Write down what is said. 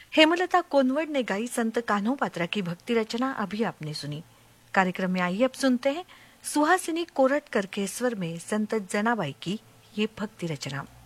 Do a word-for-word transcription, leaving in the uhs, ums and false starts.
हेमलता कोनवड ने गाई संत कान्हो पात्रा की भक्ति रचना अभी आपने सुनी। कार्यक्रम में आइए अब सुनते हैं सुहासिनी कोरटकर के स्वर में संत जनाबाई की ये भक्ति रचना।